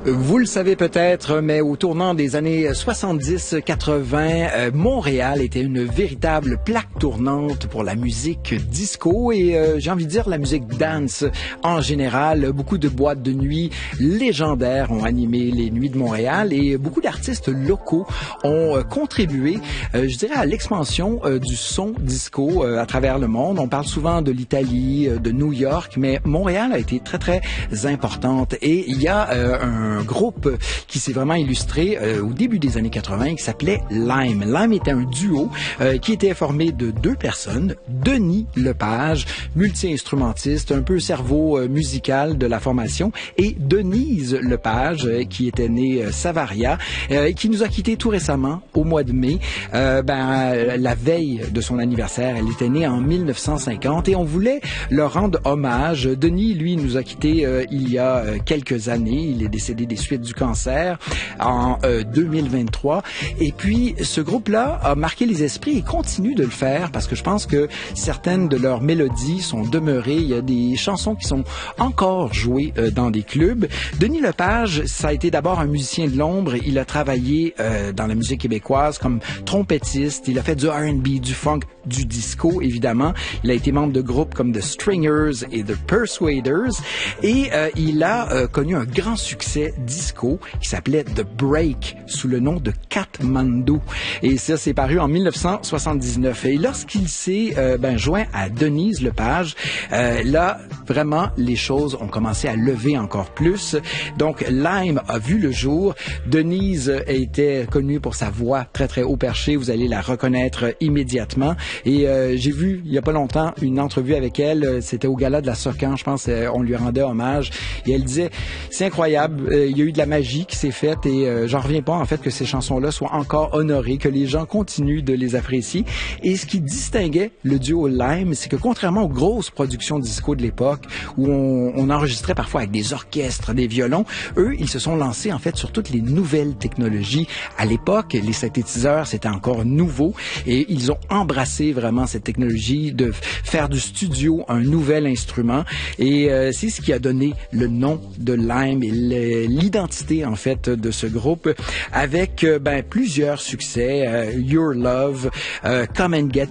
Vous le savez peut-être, mais au tournant des années 70-80, Montréal était une véritable plaque tournante pour la musique disco et j'ai envie de dire la musique dance en général. Beaucoup de boîtes de nuit légendaires ont animé les nuits de Montréal et beaucoup d'artistes locaux ont contribué, je dirais, à l'expansion du son disco à travers le monde. On parle souvent de l'Italie, de New York, mais Montréal a été très, très importante et il y a un groupe qui s'est vraiment illustré au début des années 80 qui s'appelait Lime. Lime était un duo qui était formé de deux personnes, Denis Lepage, multi-instrumentiste, un peu cerveau musical de la formation, et Denise Lepage, qui était née Savaria, et qui nous a quittés tout récemment, au mois de mai, la veille de son anniversaire. Elle était née en 1950 et on voulait leur rendre hommage. Denis, lui, nous a quittés il y a quelques années. Il est décédé des suites du cancer en 2023. Et puis, ce groupe-là a marqué les esprits et continue de le faire parce que je pense que certaines de leurs mélodies sont demeurées. Il y a des chansons qui sont encore jouées dans des clubs. Denis Lepage, ça a été d'abord un musicien de l'ombre. Il a travaillé dans la musique québécoise comme trompettiste. Il a fait du R&B, du funk, du disco, évidemment. Il a été membre de groupes comme The Stringers et The Persuaders. Et il a connu un grand succès disco qui s'appelait The Break sous le nom de Katmandou. Et ça, c'est paru en 1979. Et lorsqu'il s'est joint à Denise Lepage, là, vraiment, les choses ont commencé à lever encore plus. Donc, Lime a vu le jour. Denise était connue pour sa voix très, très haut perchée. Vous allez la reconnaître immédiatement. Et j'ai vu, il y a pas longtemps, une entrevue avec elle. C'était au gala de la Socan, je pense. On lui rendait hommage. Et elle disait, c'est incroyable. Il y a eu de la magie qui s'est faite et j'en reviens pas en fait que ces chansons-là soient encore honorées, que les gens continuent de les apprécier. Et ce qui distinguait le duo Lime, c'est que contrairement aux grosses productions disco de l'époque où on enregistrait parfois avec des orchestres, des violons, eux, ils se sont lancés en fait sur toutes les nouvelles technologies. À l'époque, les synthétiseurs, c'était encore nouveau et ils ont embrassé vraiment cette technologie de faire du studio un nouvel instrument et c'est ce qui a donné le nom de Lime et l'identité en fait de ce groupe avec plusieurs succès, Your Love, Come and Get